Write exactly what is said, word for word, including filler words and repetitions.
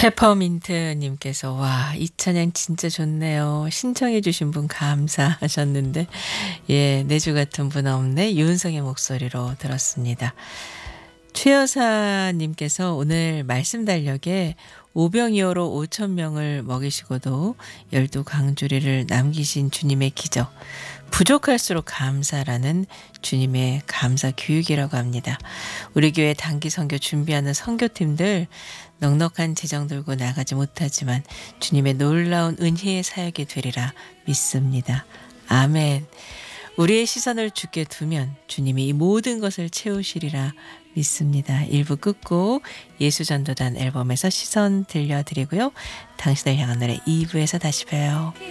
페퍼민트님께서 와, 이 찬양 진짜 좋네요. 신청해 주신 분 감사하셨는데 예, 내주 같은 분 없네. 윤성의 목소리로 들었습니다. 최여사님께서 오늘 말씀 달력에 오병이어로 오천 명을 먹이시고도 열두 강주리를 남기신 주님의 기적, 부족할수록 감사라는 주님의 감사 교육이라고 합니다. 우리 교회 단기 선교 준비하는 선교팀들 넉넉한 재정 들고 나가지 못하지만 주님의 놀라운 은혜의 사역이 되리라 믿습니다. 아멘. 우리의 시선을 주께 두면 주님이 이 모든 것을 채우시리라 믿습니다. 일 부 끝곡 예수전도단 앨범에서 시선 들려드리고요. 당신을 향한 노래 이 부에서 다시 봬요.